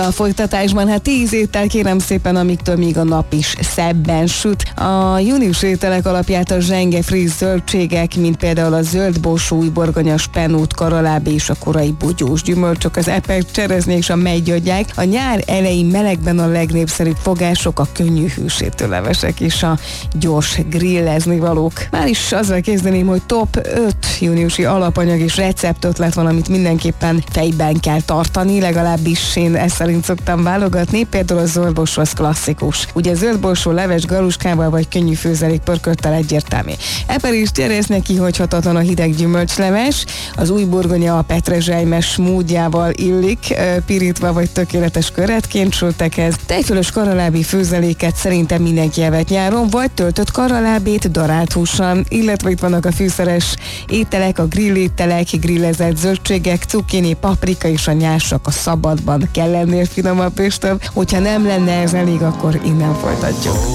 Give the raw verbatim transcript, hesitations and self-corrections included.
A folytatásban hát tíz étel kérem szépen, amiktől még a nap is szebben süt. A június ételek alapját a zsenge friss zöldségek, mint például a zöldborsó, újborgonyas penút, karalábi és a korai bogyós gyümölcsök, az epek, cserezni és a megy adják. A nyár elején melegben a legnépszerűbb fogások a könnyű hűsítőlevesek és a gyors grillezni valók. Már is azzal kezdeném, hogy top öt júniusi alapanyag és receptötlet van, amit mindenképpen fejben kell tartani, legalábbis én ezt szerint szoktam válogatni, például a zöldborsó az klasszikus. Ugye zöldborsó leves galuskával vagy könnyű főzelék pörköttel egyértelmű. Eper is cserészne kihagyhatatlan a hideg gyümölcsleves, az új burgonya a petrezselymes módjával illik, pirítva vagy tökéletes köretként sültekhez. Tejfölös karalábi főzeléket szerintem mindenki evett nyáron, vagy töltött karalábét darált hússal, illetve itt vannak a fűszeres ételek, a grillételek, grillezett zöldségek, cukkini, paprika és a nyársak a szabadban kell lennél finomabb és több. Hogyha nem lenne ez elég, akkor innen folytatjuk.